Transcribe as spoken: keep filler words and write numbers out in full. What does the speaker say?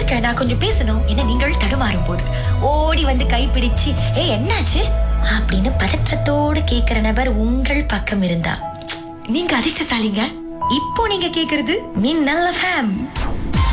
இருங்க, நான் கொஞ்சம் பேசணும். என்ன நீங்கள் தடுமாறும் போது ஓடி வந்து கைப்பிடிச்சு ஏ என்னாச்சு அப்படின்னு பதற்றத்தோடு கேக்குற நபர் உங்கள் பக்கம் இருந்தா நீங்க அதிர்ஷ்டசாலிங்க. இப்போ நீங்க கேக்குறது மின்னல் எஃப்எம்.